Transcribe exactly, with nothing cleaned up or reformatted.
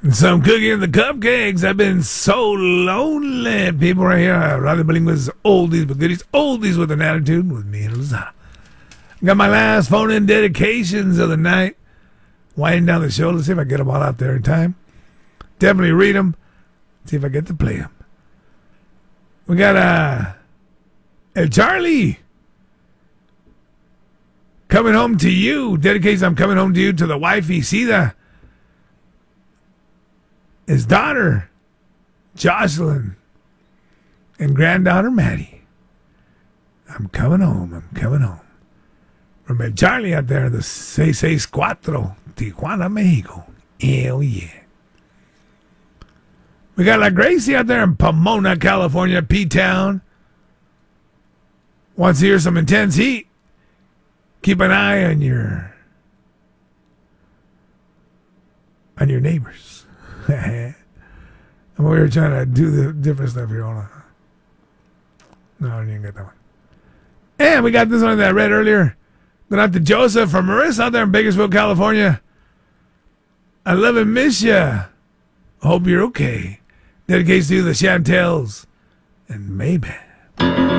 Some cookie and the cupcakes. I've been so lonely. People right here, uh, Radio Bilingue's oldies but goodies. Oldies with an attitude with me and Lozada. Got my last phone-in dedications of the night. Winding down the show. Let's see if I get them all out there in time. Definitely read them. See if I get to play them. We got uh, El Charlie. Coming home to you. Dedicates I'm coming home to you to the wifey, Sida. His daughter, Jocelyn, and granddaughter, Maddie. I'm coming home. I'm coming home. From El Charlie out there, the six six four, Tijuana, Mexico. Hell yeah. We got La Gracie out there in Pomona, California, P-Town. Wants to hear some intense heat. Keep an eye on your on your neighbors. And we were trying to do the different stuff here. Hold on. No, I didn't get that one. And we got this one that I read earlier. Going out to Joseph from Marissa out there in Bakersfield, California. I love and miss ya. Hope you're okay. Dedicates to the Chantels and Maybach.